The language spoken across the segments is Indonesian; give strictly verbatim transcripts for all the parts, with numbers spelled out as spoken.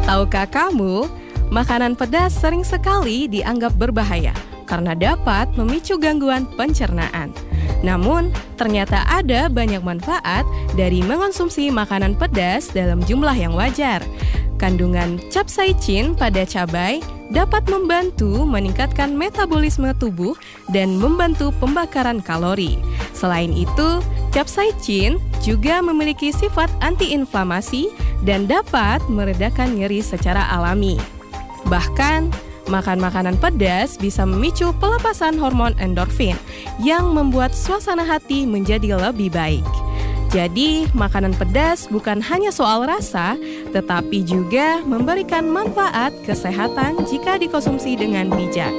Tahukah kamu, makanan pedas sering sekali dianggap berbahaya karena dapat memicu gangguan pencernaan. Namun, ternyata ada banyak manfaat dari mengonsumsi makanan pedas dalam jumlah yang wajar. Kandungan capsaicin pada cabai dapat membantu meningkatkan metabolisme tubuh dan membantu pembakaran kalori. Selain itu, capsaicin juga memiliki sifat antiinflamasi dan dapat meredakan nyeri secara alami. Bahkan, makan makanan pedas bisa memicu pelepasan hormon endorfin yang membuat suasana hati menjadi lebih baik. Jadi, makanan pedas bukan hanya soal rasa, tetapi juga memberikan manfaat kesehatan jika dikonsumsi dengan bijak.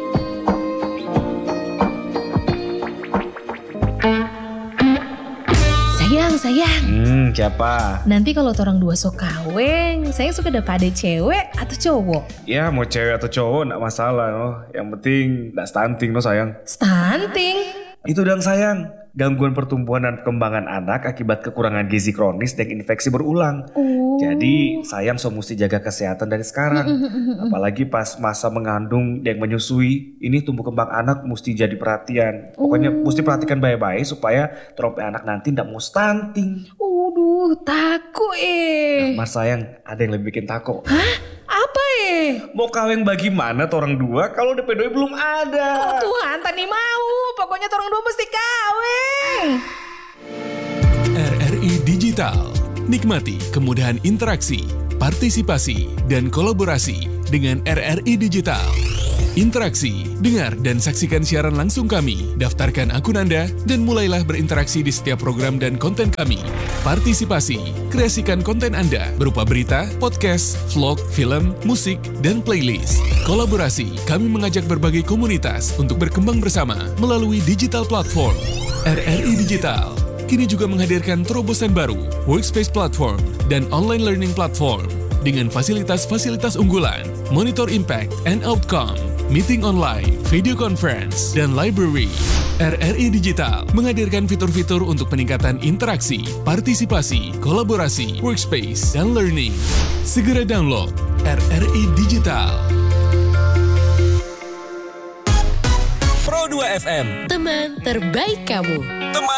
Sayang, sayang. Hmm, siapa? Nanti kalau orang dua sok kaweng, saya suka dapat ada cewek atau cowok? Ya, mau cewek atau cowok enggak masalah, no. Yang penting enggak stunting, no sayang. Stunting? Itu dong sayang. Gangguan pertumbuhan dan perkembangan anak akibat kekurangan gizi kronis dan infeksi berulang. Oh. Jadi sayang so mesti jaga kesehatan dari sekarang. Apalagi pas masa mengandung dan menyusui, ini tumbuh kembang anak mesti jadi perhatian. Pokoknya Oh. mesti perhatikan baik-baik supaya trope anak nanti ndak mau stunting. Waduh, takut eh. Nah, mas sayang, ada yang lebih bikin takut. Hah? Apa eh? Mau kawin bagaimana orang dua kalau D P doi belum ada? Oh Tuhan, tadi mau. Pokoknya orang dua mesti kawin. R R I Digital. Nikmati kemudahan interaksi, partisipasi, dan kolaborasi dengan R R I Digital. Interaksi, dengar dan saksikan siaran langsung kami, daftarkan akun Anda, dan mulailah berinteraksi di setiap program dan konten kami. Partisipasi, kreasikan konten Anda berupa berita, podcast, vlog, film, musik, dan playlist. Kolaborasi, kami mengajak berbagai komunitas untuk berkembang bersama melalui digital platform. R R I Digital kini juga menghadirkan terobosan baru, workspace platform, dan online learning platform dengan fasilitas-fasilitas unggulan, monitor impact and outcome, meeting online, video conference, dan library. R R I Digital menghadirkan fitur-fitur untuk peningkatan interaksi, partisipasi, kolaborasi, workspace, dan learning. Segera download R R I Digital. Pro dua F M, Teman terbaik kamu. teman